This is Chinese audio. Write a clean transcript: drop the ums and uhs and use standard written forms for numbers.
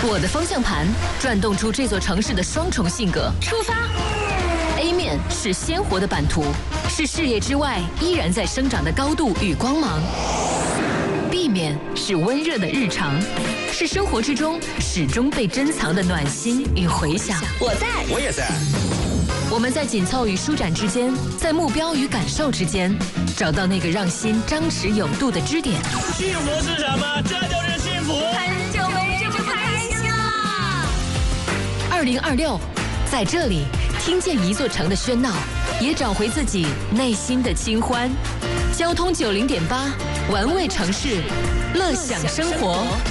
我的方向盘转动出这座城市的双重性格。出发 ！A 面是鲜活的版图，是视野之外依然在生长的高度与光芒。B 面是温热的日常，是生活之中始终被珍藏的暖心与回响。 我在， 我也在。 我们在紧凑与舒展之间，在目标与感受之间，找到那个让心张弛有度的支点。 幸福是什么？这就是幸福。 很久没这么开心了。 2026，在这里听见一座城的喧闹，也找回自己内心的清欢。交通90.8，玩味城市，乐享生活。